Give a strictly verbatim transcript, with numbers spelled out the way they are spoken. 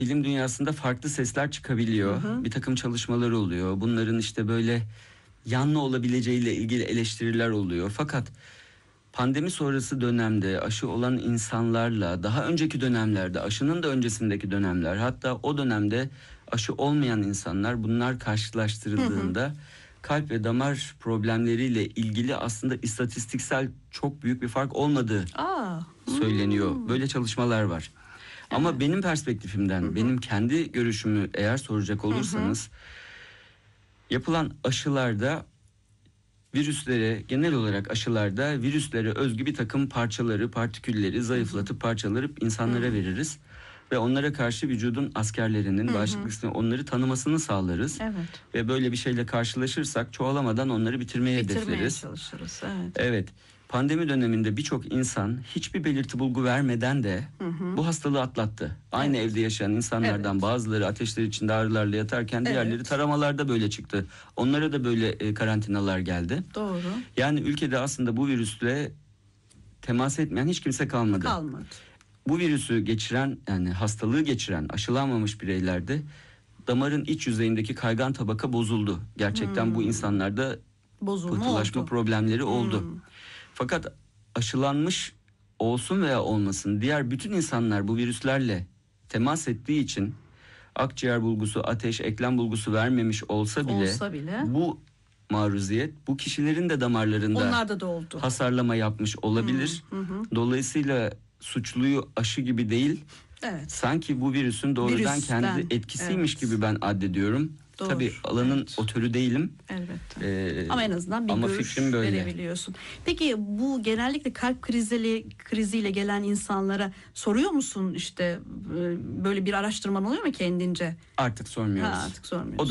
Bilim dünyasında farklı sesler çıkabiliyor. Hı hı. Bir takım çalışmalar oluyor. Bunların işte böyle yanlı olabileceğiyle ilgili eleştiriler oluyor. Fakat pandemi sonrası dönemde aşı olan insanlarla daha önceki dönemlerde, aşının da öncesindeki dönemler, hatta o dönemde aşı olmayan insanlar, bunlar karşılaştırıldığında hı hı. kalp ve damar problemleriyle ilgili aslında istatistiksel çok büyük bir fark olmadığı Aa, söyleniyor. hmm. Böyle çalışmalar var. Evet. Ama benim perspektifimden, hı hı. benim kendi görüşümü eğer soracak olursanız, hı hı. yapılan aşılarda virüslere, genel olarak aşılarda virüslere özgü bir takım parçaları, partikülleri zayıflatıp, hı hı. parçalarıp insanlara, hı hı. veririz. Ve onlara karşı vücudun askerlerinin, hı hı. bağışıklık sistemi onları tanımasını sağlarız. Evet. Ve böyle bir şeyle karşılaşırsak çoğalamadan onları bitirmeye, Bitirmeye hedefleriz. çalışırız. Evet. Evet. Pandemi döneminde birçok insan hiçbir belirti bulgu vermeden de hı hı. bu hastalığı atlattı. Aynı evet. evde yaşayan insanlardan evet. bazıları ateşler içinde ağrılarla yatarken evet. diğerleri taramalarda böyle çıktı. Onlara da böyle e, karantinalar geldi. Doğru. Yani ülkede aslında bu virüsle temas etmeyen hiç kimse kalmadı. Kalmadı. Bu virüsü geçiren, yani hastalığı geçiren aşılanmamış bireylerde damarın iç yüzeyindeki kaygan tabaka bozuldu. Gerçekten hmm. bu insanlarda bozulma pıhtılaşma oldu. problemleri oldu. Hmm. Fakat aşılanmış olsun veya olmasın diğer bütün insanlar bu virüslerle temas ettiği için akciğer bulgusu, ateş, eklem bulgusu vermemiş olsa bile, olsa bile bu maruziyet bu kişilerin de damarlarında onlarda da oldu. hasarlama yapmış olabilir. Hmm. Hı hı. Dolayısıyla suçluyu aşı gibi değil, evet. sanki bu virüsün doğrudan Virüsten, kendi etkisiymiş evet. gibi ben addediyorum. Doğru, tabii alanın evet. otörü değilim. Elbette. Ee, ama en azından bir ama görüş fikrim böyle. verebiliyorsun. Peki bu genellikle kalp kriziyle, kriziyle gelen insanlara soruyor musun, işte böyle bir araştırman oluyor mu kendince? Artık sormuyoruz. Ha, artık sormuyoruz. O